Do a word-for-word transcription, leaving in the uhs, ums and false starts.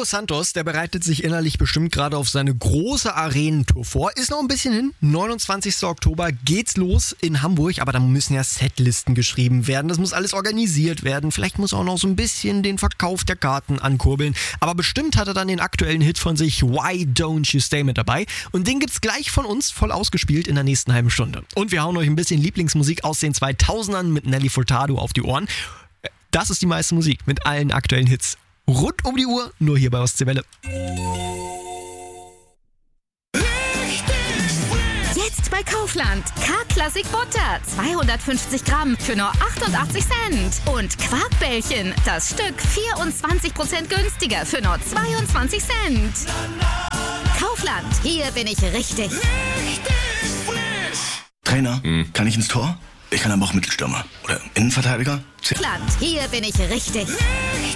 Hugo Santos, der bereitet sich innerlich bestimmt gerade auf seine große Arenentour vor. Ist noch ein bisschen hin. neunundzwanzigsten Oktober geht's los in Hamburg. Aber da müssen ja Setlisten geschrieben werden. Das muss alles organisiert werden. Vielleicht muss er auch noch so ein bisschen den Verkauf der Karten ankurbeln. Aber bestimmt hat er dann den aktuellen Hit von sich, Why Don't You Stay, mit dabei. Und den gibt's gleich von uns voll ausgespielt in der nächsten halben Stunde. Und wir hauen euch ein bisschen Lieblingsmusik aus den zweitausendern mit Nelly Furtado auf die Ohren. Das ist die meiste Musik mit allen aktuellen Hits. Rund um die Uhr, nur hier bei Ostseewelle. Jetzt bei Kaufland. K-Classic Butter. zweihundertfünfzig Gramm für nur achtundachtzig Cent. Und Quarkbällchen. Das Stück vierundzwanzig Prozent günstiger für nur zweiundzwanzig Cent. Kaufland. Hier bin ich richtig. Trainer, hm. kann ich ins Tor? Ich kann aber auch Mittelstürmer. Oder Innenverteidiger? Kaufland. Hier bin ich richtig.